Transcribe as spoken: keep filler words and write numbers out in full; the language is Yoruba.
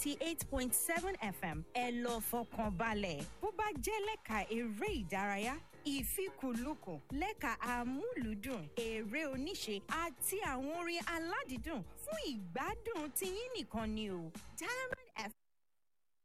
eighty-eight point seven F M ẹ lọ fọkàn balẹ̀. Bó bá jẹ́ lẹ́ka eré ìdárayá, ìfikùnlukùn, lẹ́ka amúlùúdùn, eré oníṣe àti àwọn orin aládìídùn fún ìgbádùn tiyín nìkan ni o. Diamond